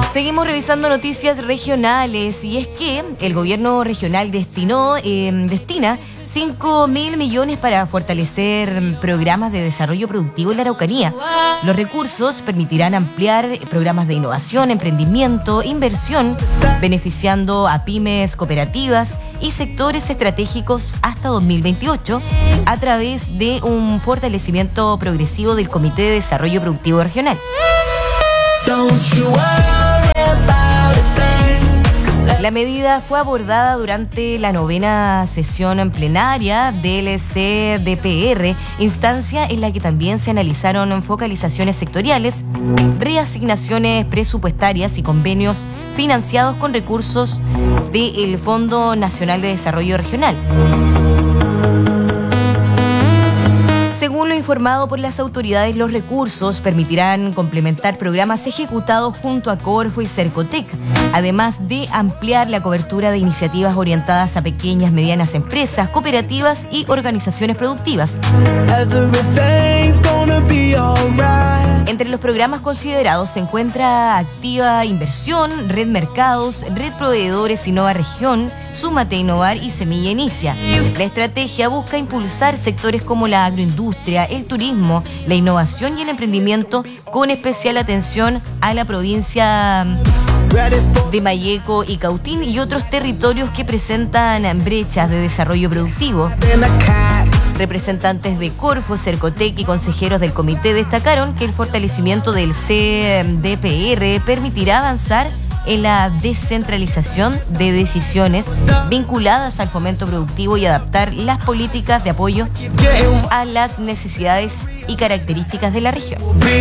Seguimos revisando noticias regionales y es que el gobierno regional destina 5.000 millones para fortalecer programas de desarrollo productivo en la Araucanía. Los recursos permitirán ampliar programas de innovación, emprendimiento, inversión, beneficiando a pymes, cooperativas y sectores estratégicos hasta 2028 a través de un fortalecimiento progresivo del Comité de Desarrollo Productivo Regional. La medida fue abordada durante la 9ª sesión en plenaria del CDPR, instancia en la que también se analizaron focalizaciones sectoriales, reasignaciones presupuestarias y convenios financiados con recursos del Fondo Nacional de Desarrollo Regional. Según lo informado por las autoridades, los recursos permitirán complementar programas ejecutados junto a Corfo y Cercotec, además de ampliar la cobertura de iniciativas orientadas a pequeñas, medianas empresas, cooperativas y organizaciones productivas. Entre los programas considerados se encuentra Activa Inversión, Red Mercados, Red Proveedores Innova Región, Súmate a Innovar y Semilla Inicia. La estrategia busca impulsar sectores como la agroindustria, el turismo, la innovación y el emprendimiento, con especial atención a la provincia de Malleco y Cautín y otros territorios que presentan brechas de desarrollo productivo. Representantes de Corfo, Cercotec y consejeros del comité destacaron que el fortalecimiento del CDPR permitirá avanzar en la descentralización de decisiones vinculadas al fomento productivo y adaptar las políticas de apoyo a las necesidades y características de la región.